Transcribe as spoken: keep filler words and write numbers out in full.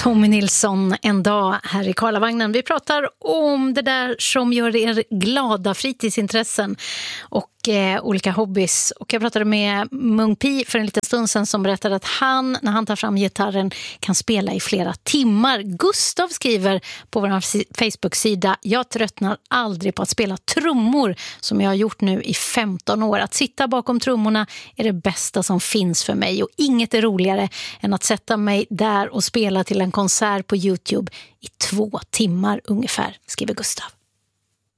Tommy Nilsson, en dag här i Karlavagnen. Vi pratar om det där som gör er glada, fritidsintressen och eh, olika hobbys. Och jag pratade med Mung Pi för en liten stund sedan som berättade att han, när han tar fram gitarren, kan spela i flera timmar. Gustav skriver på vår Facebook-sida: jag tröttnar aldrig på att spela trummor som jag har gjort nu i femton år. Att sitta bakom trummorna är det bästa som finns för mig och inget är roligare än att sätta mig där och spela till en konsert på YouTube i två timmar ungefär, skriver Gustav.